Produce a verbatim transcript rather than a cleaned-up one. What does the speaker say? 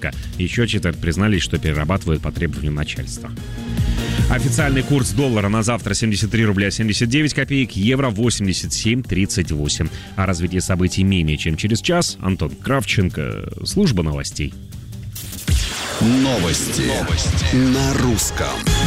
жестко. Еще четверть признались, что перерабатывают по требованию начальства. Официальный курс доллара на завтра семьдесят три рубля семьдесят девять копеек, евро восемьдесят семь тридцать восемь. О развитии событий менее чем через час. Антон Кравченко, служба новостей. Новости, Новости. На русском.